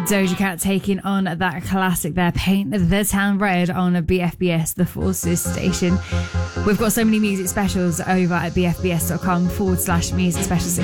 Doja Cat taking on that classic there, Paint the Town Red, on a BFBS The Forces station. We've got so many music specials over at bfbs.com/music specials.